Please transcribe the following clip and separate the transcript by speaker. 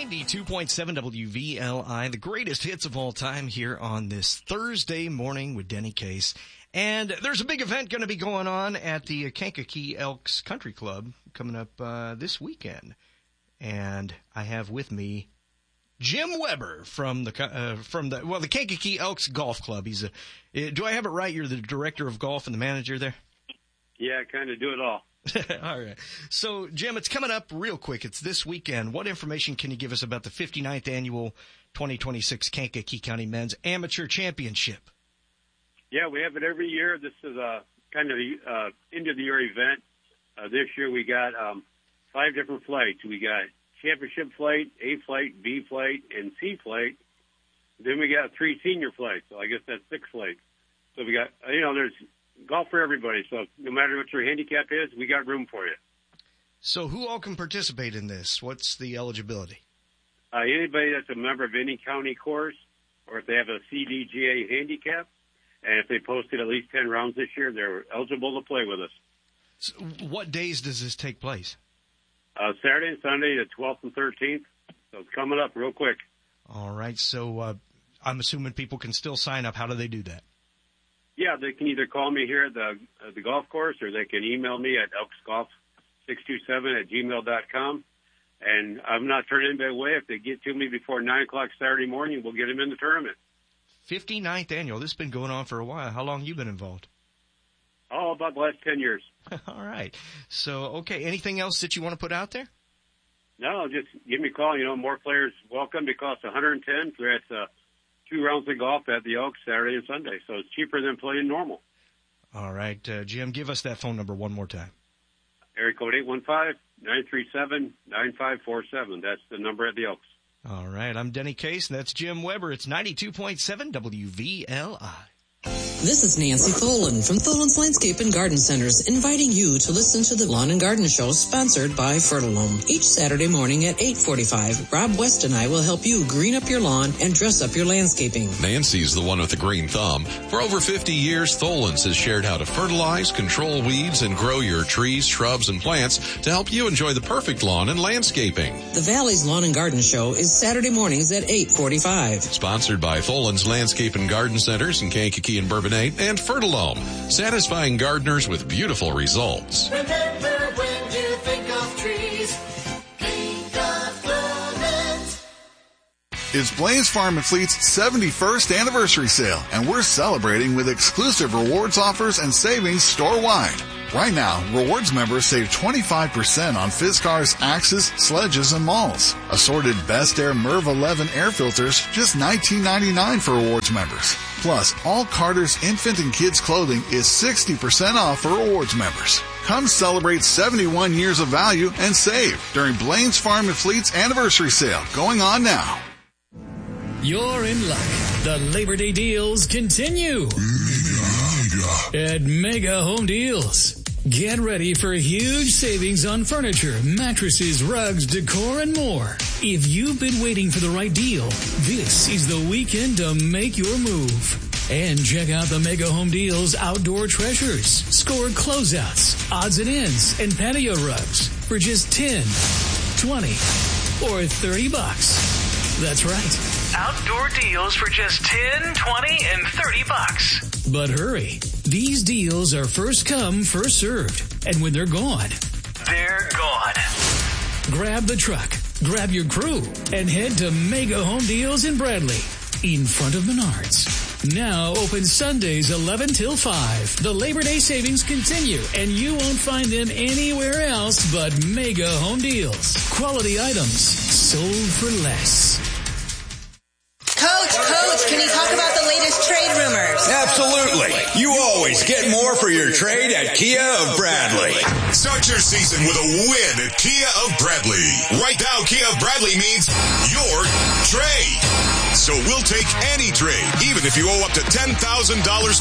Speaker 1: 92.7 WVLI, the greatest hits of all time here on this Thursday morning with Denny Case. And there's a big event going to be going on at the Kankakee Elks Country Club coming up this weekend. And I have with me Jim Weber from the Kankakee Elks Golf Club. He's do I have it right? You're the director of golf and the manager there?
Speaker 2: Yeah, kind of do it all.
Speaker 1: All right. So, Jim, it's coming up real quick. It's this weekend. What information can you give us about the 59th annual 2026 Kankakee County Men's Amateur Championship?
Speaker 2: Yeah, we have it every year. This is a kind of end-of-the-year event. This year we got 5 different flights. We got championship flight, A flight, B flight, and C flight. Then we got 3 senior flights, so I guess that's 6 flights. So we got, there's golf for everybody. So no matter what your handicap is, we got room for you.
Speaker 1: So who all can participate in this? What's the eligibility?
Speaker 2: Anybody that's a member of any county course, or if they have a CDGA handicap, and if they posted at least 10 rounds this year, they're eligible to play with us.
Speaker 1: So what days does this take place?
Speaker 2: Saturday and Sunday, the 12th and 13th. So it's coming up real quick. All
Speaker 1: right. So I'm assuming people can still sign up. How do they do that?
Speaker 2: Yeah, they can either call me here at the golf course, or they can email me at elksgolf627@gmail.com. And I'm not turning anybody away. If they get to me before 9 o'clock Saturday morning, we'll get them in the tournament.
Speaker 1: 59th annual. This has been going on for a while. How long have you been involved?
Speaker 2: Oh, about the last 10 years.
Speaker 1: All right. So, okay. Anything else that you want to put out there?
Speaker 2: No, just give me a call. More players welcome because $110. So that's 2 rounds of golf at the Elks Saturday and Sunday. So it's cheaper than playing normal.
Speaker 1: All right. Jim, give us that phone number one more time.
Speaker 2: Area code 815-937-9547. That's the number at the Elks.
Speaker 1: All right. I'm Denny Case, and that's Jim Weber. It's 92.7 WVLI.
Speaker 3: This is Nancy Tholen from Tholen's Landscape and Garden Centers, inviting you to listen to the Lawn and Garden Show sponsored by Fertilome. Each Saturday morning at 8:45, Rob West and I will help you green up your lawn and dress up your landscaping.
Speaker 4: Nancy's the one with the green thumb. For over 50 years, Tholen's has shared how to fertilize, control weeds, and grow your trees, shrubs, and plants to help you enjoy the perfect lawn and landscaping.
Speaker 3: The Valley's Lawn and Garden Show is Saturday mornings at 8:45.
Speaker 4: Sponsored by Tholen's Landscape and Garden Centers in Kankakee and Bourbonnais and Fertilome, satisfying gardeners with beautiful results.
Speaker 5: Remember, when you think of trees, think of Tholen's.
Speaker 6: It's Blaine Farm and Fleet's 71st anniversary sale, and we're celebrating with exclusive rewards offers and savings store-wide. Right now, rewards members save 25% on Fiskars, Axes, Sledges, and Malls. Assorted Best Air MERV 11 air filters, just $19.99 for rewards members. Plus, all Carter's infant and kids clothing is 60% off for rewards members. Come celebrate 71 years of value and save during Blaine's Farm and Fleet's anniversary sale going on now.
Speaker 7: You're in luck. The Labor Day deals continue at Mega Home Deals. Get ready for huge savings on furniture, mattresses, rugs, decor, and more. If you've been waiting for the right deal, this is the weekend to make your move. And check out the Mega Home Deals Outdoor Treasures. Score closeouts, odds and ends, and patio rugs for just $10, $20, or $30. That's right. Outdoor deals for just $10, $20, and $30. But hurry. These deals are first come, first served. And when they're gone, they're gone. Grab the truck, grab your crew, and head to Mega Home Deals in Bradley, in front of Menards. Now open Sundays 11 till 5. The Labor Day savings continue, and you won't find them anywhere else but Mega Home Deals. Quality items sold for less.
Speaker 8: Coach, can you talk about the latest trade rumors?
Speaker 9: Absolutely. You always get more for your trade at Kia of Bradley.
Speaker 10: Start your season with a win at Kia of Bradley. Right now, Kia of Bradley means your trade. So we'll take any trade, even if you owe up to $10,000